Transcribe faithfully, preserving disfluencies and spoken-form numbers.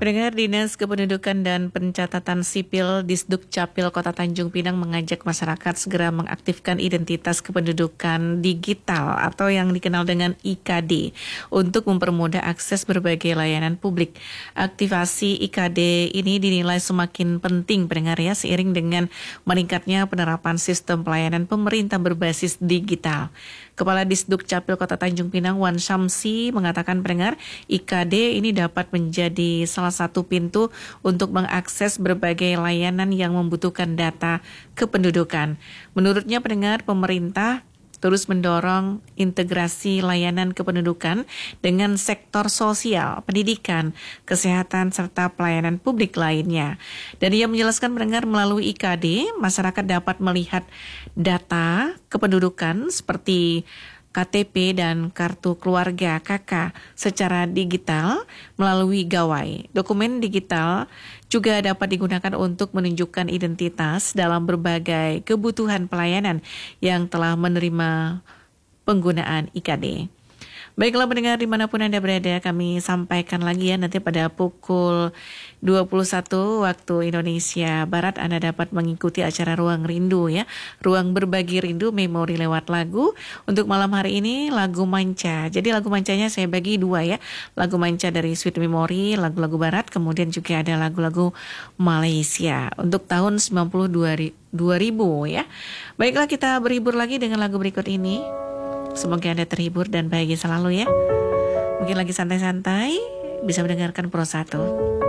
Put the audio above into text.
Pendengar, Dinas Kependudukan dan Pencatatan Sipil Disdukcapil Kota Tanjung Pinang mengajak masyarakat segera mengaktifkan identitas kependudukan digital atau yang dikenal dengan I K D untuk mempermudah akses berbagai layanan publik. Aktivasi I K D ini dinilai semakin penting, pendengar ya, seiring dengan meningkatnya penerapan sistem pelayanan pemerintah berbasis digital. Kepala Disdukcapil Kota Tanjung Pinang, Wan Syamsi, mengatakan, pendengar, I K D ini dapat menjadi salah satu pintu untuk mengakses berbagai layanan yang membutuhkan data kependudukan. Menurutnya, pendengar, pemerintah terus mendorong integrasi layanan kependudukan dengan sektor sosial, pendidikan, kesehatan, serta pelayanan publik lainnya. Dan ia menjelaskan, pendengar, melalui I K D, masyarakat dapat melihat data kependudukan seperti K T P dan kartu keluarga K K secara digital melalui gawai. Dokumen digital juga dapat digunakan untuk menunjukkan identitas dalam berbagai kebutuhan pelayanan yang telah menerima penggunaan I K D. Baiklah pendengar, dimanapun Anda berada, kami sampaikan lagi ya, nanti pada pukul dua puluh satu waktu Indonesia Barat Anda dapat mengikuti acara Ruang Rindu ya, Ruang Berbagi Rindu Memori lewat lagu. Untuk malam hari ini lagu manca, jadi lagu mancanya saya bagi dua ya, lagu manca dari Sweet Memory, lagu-lagu barat, kemudian juga ada lagu-lagu Malaysia untuk tahun sembilan puluh dua ribu ya. Baiklah, kita berhibur lagi dengan lagu berikut ini. Semoga Anda terhibur dan bahagia selalu ya. Mungkin lagi santai-santai, bisa mendengarkan Pro satu.